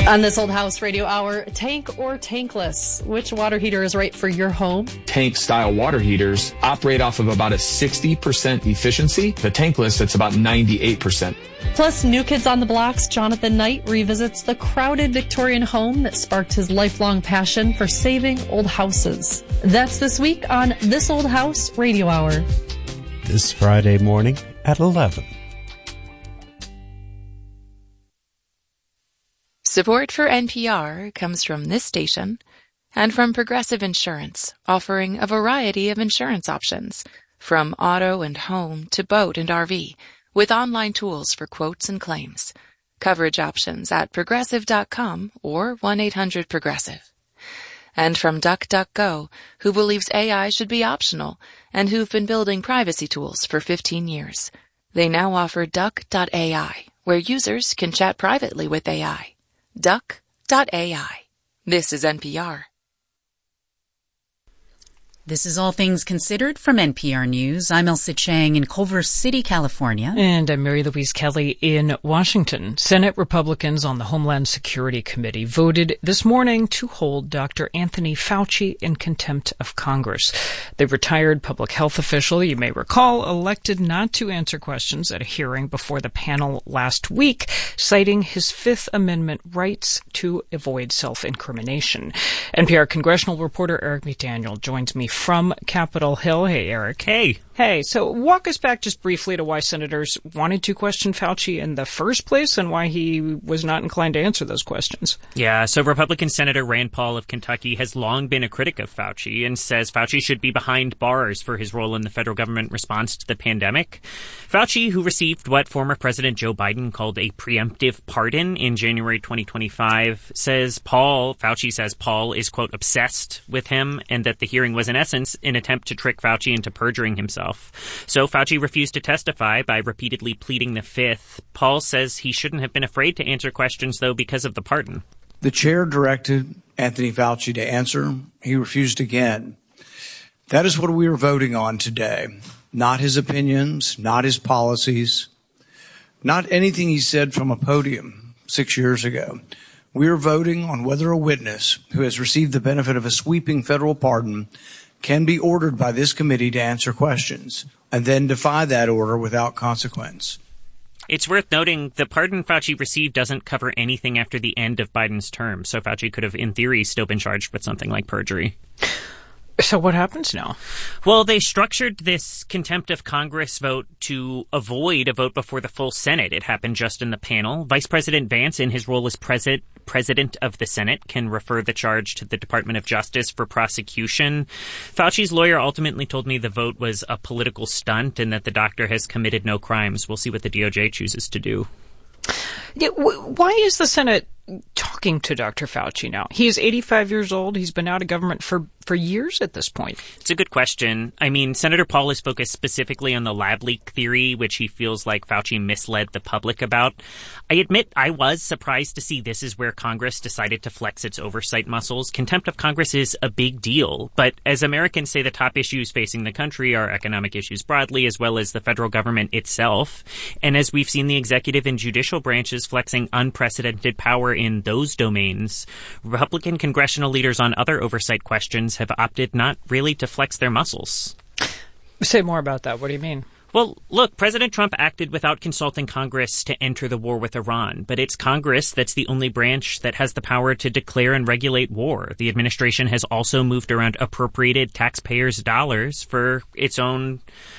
On this Old House Radio Hour, tank or tankless? Which water heater is right for your home? Tank-style water heaters operate off of about a 60% efficiency. The tankless, it's about 98%. Plus, New Kids on the Block's Jonathan Knight revisits the crowded Victorian home that sparked his lifelong passion for saving old houses. That's this week on This Old House Radio Hour. This Friday morning at 11. Support for NPR comes from this station and from Progressive Insurance, offering a variety of insurance options, from auto and home to boat and RV, with online tools for quotes and claims. Coverage options at progressive.com or 1-800-PROGRESSIVE. And from DuckDuckGo, who believes AI should be optional and who've been building privacy tools for 15 years. They now offer Duck.ai, where users can chat privately with AI. Duck.ai. This is NPR. This is All Things Considered from NPR News. I'm Elsa Chang in Culver City, California. And I'm Mary Louise Kelly in Washington. Senate Republicans on the Homeland Security Committee voted this morning to hold Dr. Anthony Fauci in contempt of Congress. The retired public health official, you may recall, elected not to answer questions at a hearing before the panel last week, citing his Fifth Amendment rights to avoid self-incrimination. NPR congressional reporter Eric McDaniel joins me from Capitol Hill. Hey, Eric. Hey, so walk us back just briefly to why senators wanted to question Fauci in the first place and why he was not inclined to answer those questions. Yeah, so Republican Senator Rand Paul of Kentucky has long been a critic of Fauci and says Fauci should be behind bars for his role in the federal government response to the pandemic. Fauci, who received what former President Joe Biden called a preemptive pardon in January 2025, Fauci says Paul is, quote, obsessed with him and that the hearing was in essence an attempt to trick Fauci into perjuring himself. So Fauci refused to testify by repeatedly pleading the Fifth. Paul says he shouldn't have been afraid to answer questions, though, because of the pardon. The chair directed Anthony Fauci to answer. He refused again. That is what we are voting on today. Not his opinions, not his policies, not anything he said from a podium 6 years ago. We are voting on whether a witness who has received the benefit of a sweeping federal pardon can be ordered by this committee to answer questions and then defy that order without consequence. It's worth noting the pardon Fauci received doesn't cover anything after the end of Biden's term, so Fauci could have, in theory, still been charged with something like perjury. So what happens now? Well, they structured this contempt of Congress vote to avoid a vote before the full Senate. It happened just in the panel. Vice President Vance, in his role as President of the Senate, can refer the charge to the Department of Justice for prosecution. Fauci's lawyer ultimately told me the vote was a political stunt and that the doctor has committed no crimes. We'll see what the DOJ chooses to do. Yeah, why is the Senate talking to Dr. Fauci now? He is 85 years old. He's been out of government for years at this point. It's a good question. I mean, Senator Paul is focused specifically on the lab leak theory, which he feels like Fauci misled the public about. I admit I was surprised to see this is where Congress decided to flex its oversight muscles. Contempt of Congress is a big deal, but as Americans say, the top issues facing the country are economic issues broadly, as well as the federal government itself. And as we've seen the executive and judicial branches flexing unprecedented power in those domains, Republican congressional leaders on other oversight questions have opted not really to flex their muscles. Say more about that. What do you mean? Well, look, President Trump acted without consulting Congress to enter the war with Iran, but it's Congress that's the only branch that has the power to declare and regulate war. The administration has also moved around appropriated taxpayers' dollars for its own,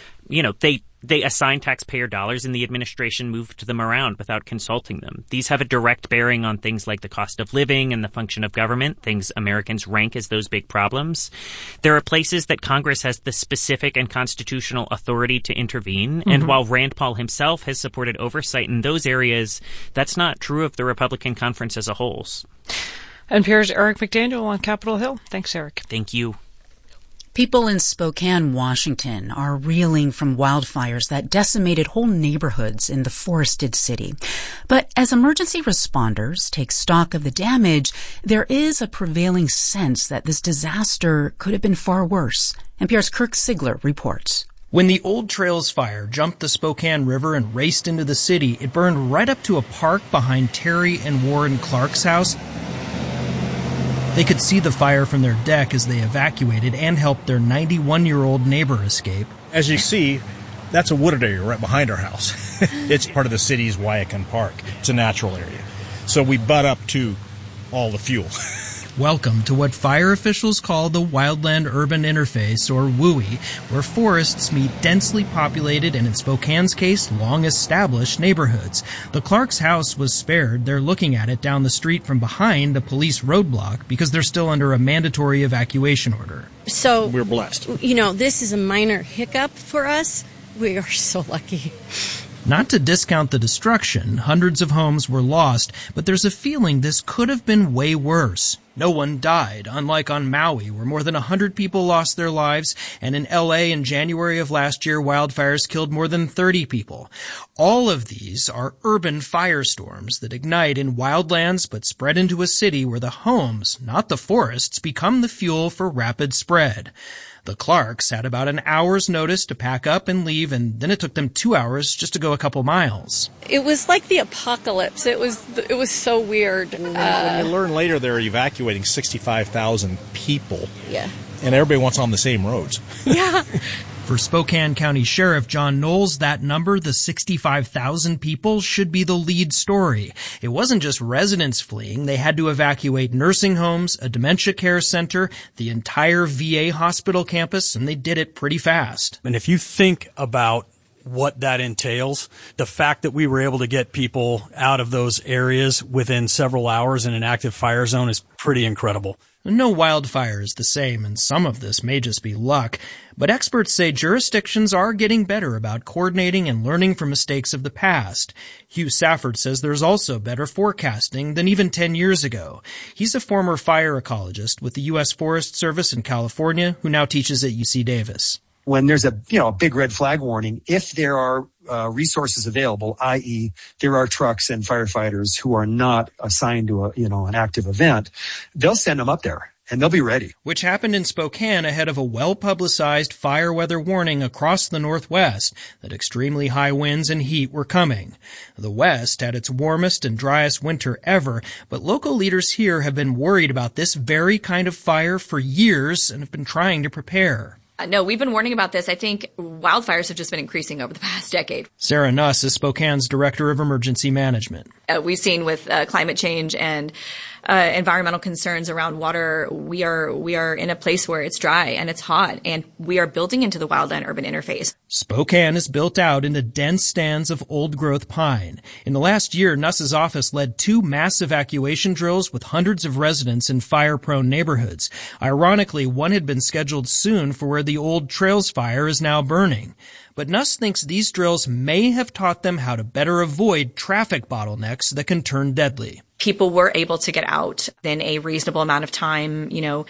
they assign taxpayer dollars and the administration moved them around without consulting them. These have a direct bearing on things like the cost of living and the function of government, things Americans rank as those big problems. There are places that Congress has the specific and constitutional authority to intervene. Mm-hmm. And while Rand Paul himself has supported oversight in those areas, that's not true of the Republican conference as a whole. NPR's Eric McDaniel on Capitol Hill. Thanks, Eric. Thank you. People in Spokane, Washington, are reeling from wildfires that decimated whole neighborhoods in the forested city. But as emergency responders take stock of the damage, there is a prevailing sense that this disaster could have been far worse. NPR's Kirk Sigler reports. When the Old Trails fire jumped the Spokane River and raced into the city, it burned right up to a park behind Terry and Warren Clark's house. They could see the fire from their deck as they evacuated and helped their 91-year-old neighbor escape. As you see, that's a wooded area right behind our house. It's part of the city's Wyakin Park. It's a natural area. So we butt up to all the fuel. Welcome to what fire officials call the Wildland Urban Interface, or WUI, where forests meet densely populated and, in Spokane's case, long-established neighborhoods. The Clark's house was spared. They're looking at it down the street from behind a police roadblock because they're still under a mandatory evacuation order. So, we're blessed. This is a minor hiccup for us. We are so lucky. Not to discount the destruction, hundreds of homes were lost, but there's a feeling this could have been way worse. No one died, unlike on Maui, where more than 100 people lost their lives, and in LA in January of last year, wildfires killed more than 30 people. All of these are urban firestorms that ignite in wildlands but spread into a city where the homes, not the forests, become the fuel for rapid spread. The Clarks had about an hour's notice to pack up and leave, and then it took them 2 hours just to go a couple miles. It was like the apocalypse. It was so weird. When you learn later they're evacuating 65,000 people. Yeah. And everybody wants on the same roads. Yeah. For Spokane County Sheriff John Knowles, that number, the 65,000 people, should be the lead story. It wasn't just residents fleeing. They had to evacuate nursing homes, a dementia care center, the entire VA hospital campus, and they did it pretty fast. And if you think about what that entails, the fact that we were able to get people out of those areas within several hours in an active fire zone is pretty incredible. No wildfire is the same, and some of this may just be luck. But experts say jurisdictions are getting better about coordinating and learning from mistakes of the past. Hugh Safford says there's also better forecasting than even 10 years ago. He's a former fire ecologist with the U.S. Forest Service in California who now teaches at UC Davis. When there's a big red flag warning, if there are resources available, i.e. there are trucks and firefighters who are not assigned to an active event, they'll send them up there and they'll be ready. Which happened in Spokane ahead of a well-publicized fire weather warning across the Northwest that extremely high winds and heat were coming. The West had its warmest and driest winter ever, but local leaders here have been worried about this very kind of fire for years and have been trying to prepare. No, we've been warning about this. I think wildfires have just been increasing over the past decade. Sarah Nuss is Spokane's Director of Emergency Management. We've seen with climate change and environmental concerns around water, we are in a place where it's dry and it's hot, and we are building into the wildland urban interface. Spokane is built out into dense stands of old-growth pine. In the last year, Nuss's office led 2 mass evacuation drills with hundreds of residents in fire-prone neighborhoods. Ironically, one had been scheduled soon for where the Old Trails fire is now burning. But Nuss thinks these drills may have taught them how to better avoid traffic bottlenecks that can turn deadly. People were able to get out in a reasonable amount of time,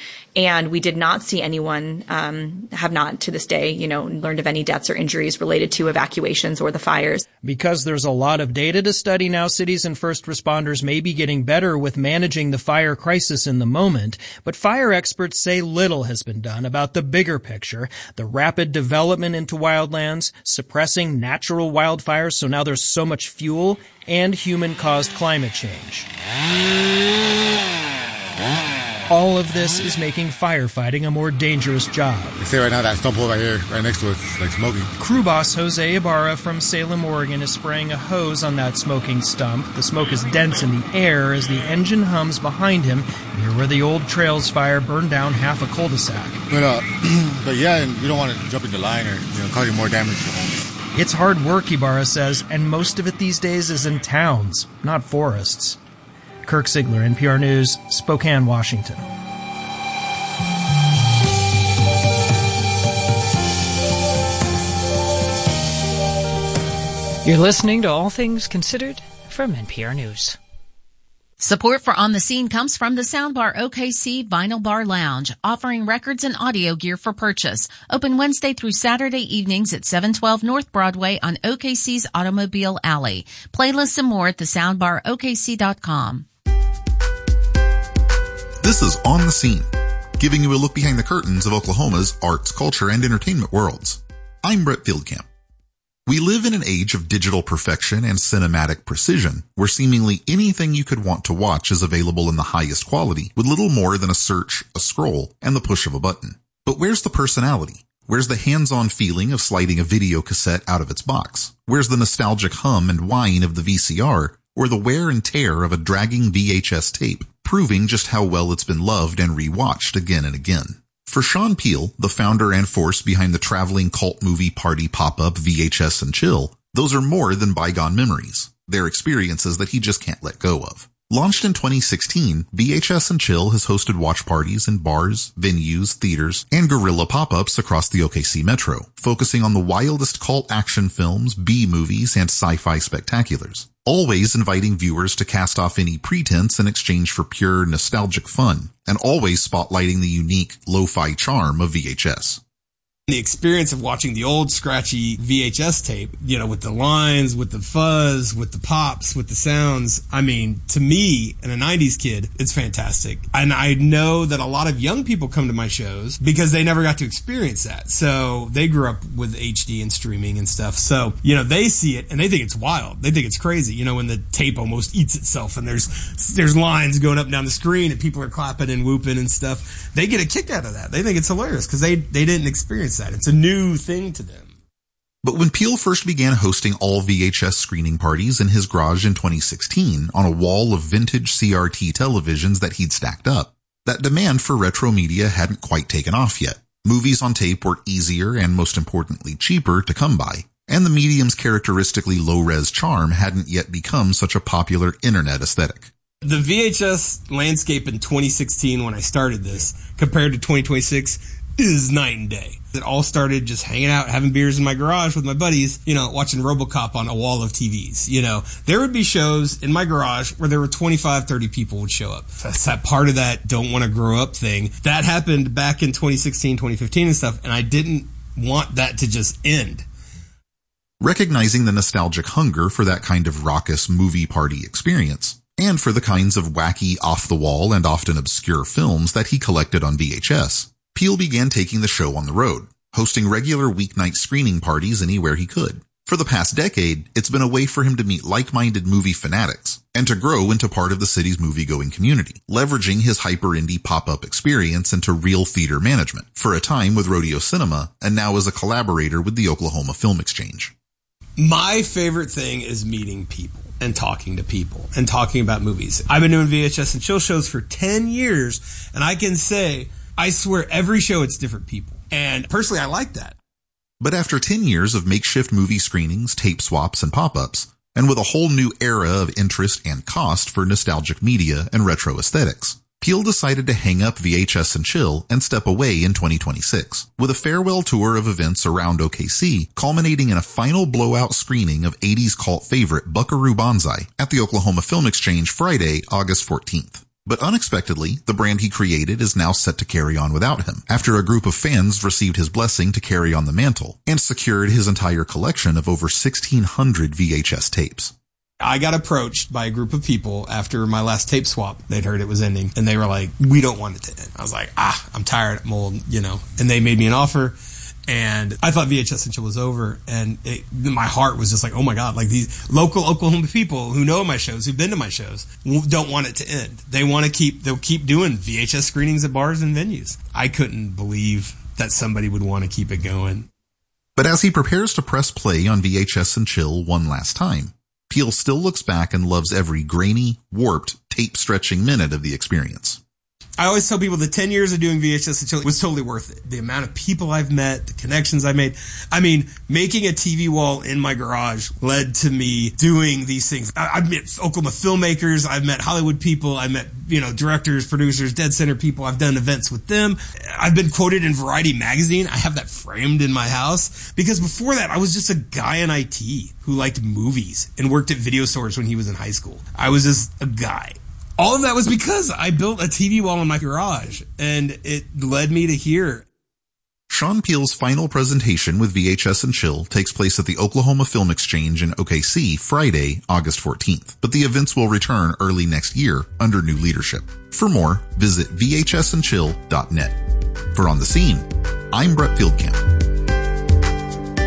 and we did not see anyone, have not to this day, learned of any deaths or injuries related to evacuations or the fires. Because there's a lot of data to study now, cities and first responders may be getting better with managing the fire crisis in the moment, but fire experts say little has been done about the bigger picture, the rapid development into wildlands, suppressing natural wildfires so now there's so much fuel, and human-caused climate change. All of this is making firefighting a more dangerous job. You see right now that stump hole right here, right next to it, it's like smoking. Crew boss Jose Ibarra from Salem, Oregon is spraying a hose on that smoking stump. The smoke is dense in the air as the engine hums behind him near where the Old Trails fire burned down half a cul-de-sac. But yeah, and you don't want to jump in the line or causing more damage to homes. It's hard work, Ibarra says, and most of it these days is in towns, not forests. Kirk Ziegler, NPR News, Spokane, Washington. You're listening to All Things Considered from NPR News. Support for On the Scene comes from the Soundbar OKC Vinyl Bar Lounge, offering records and audio gear for purchase. Open Wednesday through Saturday evenings at 712 North Broadway on OKC's Automobile Alley. Playlists and more at thesoundbarokc.com. This is On the Scene, giving you a look behind the curtains of Oklahoma's arts, culture, and entertainment worlds. I'm Brett Fieldcamp. We live in an age of digital perfection and cinematic precision, where seemingly anything you could want to watch is available in the highest quality, with little more than a search, a scroll, and the push of a button. But where's the personality? Where's the hands-on feeling of sliding a video cassette out of its box? Where's the nostalgic hum and whine of the VCR, or the wear and tear of a dragging VHS tape, proving just how well it's been loved and rewatched again and again? For Sean Peele, the founder and force behind the traveling cult movie party pop-up VHS and Chill, those are more than bygone memories. They're experiences that he just can't let go of. Launched in 2016, VHS and Chill has hosted watch parties in bars, venues, theaters, and guerrilla pop-ups across the OKC metro, focusing on the wildest cult action films, B-movies, and sci-fi spectaculars. Always inviting viewers to cast off any pretense in exchange for pure nostalgic fun, and always spotlighting the unique lo-fi charm of VHS. The experience of watching the old scratchy VHS tape, with the lines, with the fuzz, with the pops, with the sounds. I mean, to me, and a 90s kid, it's fantastic. And I know that a lot of young people come to my shows because they never got to experience that. So they grew up with HD and streaming and stuff. So, they see it and they think it's wild. They think it's crazy, when the tape almost eats itself and there's lines going up and down the screen and people are clapping and whooping and stuff. They get a kick out of that. They think it's hilarious because they didn't experience that. It's a new thing to them. But when Peele first began hosting all VHS screening parties in his garage in 2016 on a wall of vintage CRT televisions that he'd stacked up, that demand for retro media hadn't quite taken off yet. Movies on tape were easier and, most importantly, cheaper to come by, and the medium's characteristically low-res charm hadn't yet become such a popular internet aesthetic. The VHS landscape in 2016 when I started this, compared to 2026, is night and day. It all started just hanging out, having beers in my garage with my buddies, watching RoboCop on a wall of TVs. There would be shows in my garage where there were 25, 30 people would show up. That's that part of that don't want to grow up thing. That happened back in 2016, 2015 and stuff, and I didn't want that to just end. Recognizing the nostalgic hunger for that kind of raucous movie party experience, and for the kinds of wacky, off-the-wall, and often obscure films that he collected on VHS, Peele began taking the show on the road, hosting regular weeknight screening parties anywhere he could. For the past decade, it's been a way for him to meet like-minded movie fanatics and to grow into part of the city's movie-going community, leveraging his hyper-indie pop-up experience into real theater management, for a time with Rodeo Cinema and now as a collaborator with the Oklahoma Film Exchange. My favorite thing is meeting people and talking to people and talking about movies. I've been doing VHS and Chill shows for 10 years, and I can say, I swear every show it's different people. And personally, I like that. But after 10 years of makeshift movie screenings, tape swaps, and pop-ups, and with a whole new era of interest and cost for nostalgic media and retro aesthetics, Peele decided to hang up VHS and Chill and step away in 2026, with a farewell tour of events around OKC, culminating in a final blowout screening of 80s cult favorite Buckaroo Banzai at the Oklahoma Film Exchange Friday, August 14th. But unexpectedly, the brand he created is now set to carry on without him, after a group of fans received his blessing to carry on the mantle and secured his entire collection of over 1,600 VHS tapes. I got approached by a group of people after my last tape swap. They'd heard it was ending, and they were like, we don't want it to end. I was like, I'm tired, I'm old, And they made me an offer, and I thought VHS and Chill was over, and my heart was just like, oh my God, like these local Oklahoma people who know my shows, who've been to my shows, don't want it to end. They'll keep doing VHS screenings at bars and venues. I couldn't believe that somebody would want to keep it going. But as he prepares to press play on VHS and Chill one last time, Peele still looks back and loves every grainy, warped, tape-stretching minute of the experience. I always tell people the 10 years of doing VHS and Chill was totally worth it. The amount of people I've met, the connections I made. I mean, making a TV wall in my garage led to me doing these things. I've met Oklahoma filmmakers. I've met Hollywood people. I've met, directors, producers, Dead Center people. I've done events with them. I've been quoted in Variety magazine. I have that framed in my house. Because before that, I was just a guy in IT who liked movies and worked at video stores when he was in high school. I was just a guy. All of that was because I built a TV wall in my garage, and it led me to here. Sean Peele's final presentation with VHS and Chill takes place at the Oklahoma Film Exchange in OKC Friday, August 14th, but the events will return early next year under new leadership. For more, visit vhsandchill.net. For On the Scene, I'm Brett Fieldcamp.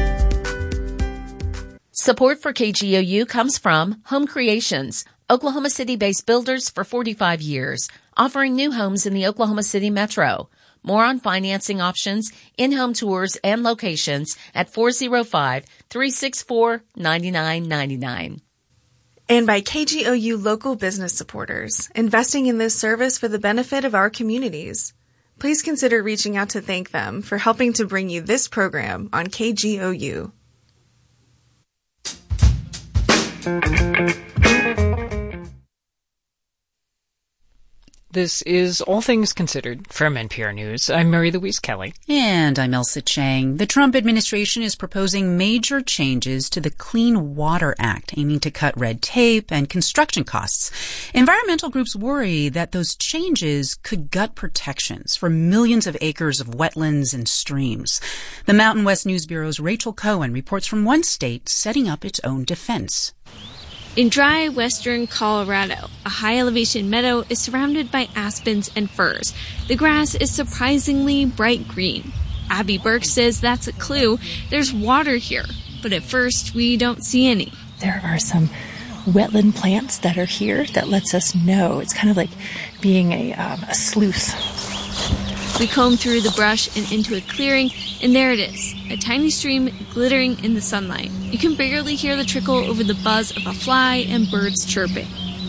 Support for KGOU comes from Home Creations, Oklahoma City-based builders for 45 years, offering new homes in the Oklahoma City metro. More on financing options, in-home tours, and locations at 405-364-9999. And by KGOU local business supporters, investing in this service for the benefit of our communities. Please consider reaching out to thank them for helping to bring you this program on KGOU. This is All Things Considered from NPR News. I'm Mary Louise Kelly. And I'm Elsa Chang. The Trump administration is proposing major changes to the Clean Water Act, aiming to cut red tape and construction costs. Environmental groups worry that those changes could gut protections for millions of acres of wetlands and streams. The Mountain West News Bureau's Rachel Cohen reports from one state setting up its own defense. In dry western Colorado, a high-elevation meadow is surrounded by aspens and firs. The grass is surprisingly bright green. Abby Burke says that's a clue. There's water here, but at first we don't see any. There are some wetland plants that are here that lets us know. It's kind of like being a sleuth. We comb through the brush and into a clearing, and there it is, a tiny stream glittering in the sunlight. You can barely hear the trickle over the buzz of a fly and birds chirping.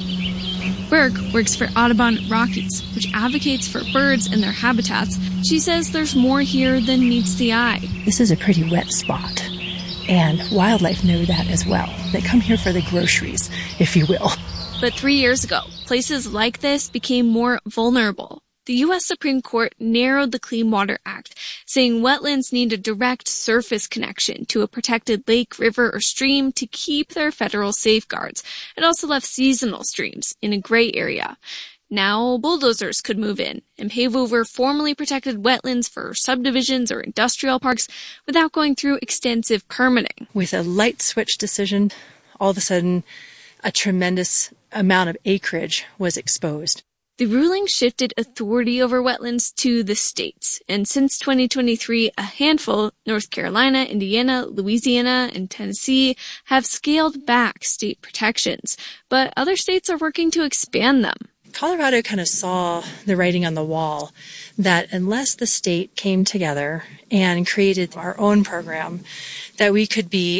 Burke works for Audubon Rockies, which advocates for birds and their habitats. She says there's more here than meets the eye. This is a pretty wet spot, and wildlife know that as well. They come here for the groceries, if you will. But 3 years ago, places like this became more vulnerable. The U.S. Supreme Court narrowed the Clean Water Act, saying wetlands need a direct surface connection to a protected lake, river, or stream to keep their federal safeguards. It also left seasonal streams in a gray area. Now bulldozers could move in and pave over formerly protected wetlands for subdivisions or industrial parks without going through extensive permitting. With a light switch decision, all of a sudden, a tremendous amount of acreage was exposed. The ruling shifted authority over wetlands to the states, and since 2023, a handful, North Carolina, Indiana, Louisiana, and Tennessee, have scaled back state protections, but other states are working to expand them. Colorado kind of saw the writing on the wall that unless the state came together and created our own program, that we could be